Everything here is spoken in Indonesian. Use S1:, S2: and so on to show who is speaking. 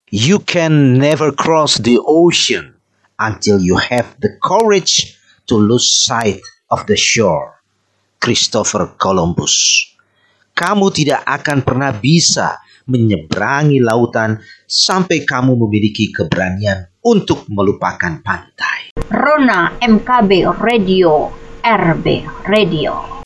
S1: You can never cross the ocean until you have the courage to lose sight of the shore. Christopher Columbus. Kamu tidak akan pernah bisa menyeberangi lautan sampai kamu memiliki keberanian untuk melupakan pantai.
S2: Rona MKB Radio, RB Radio.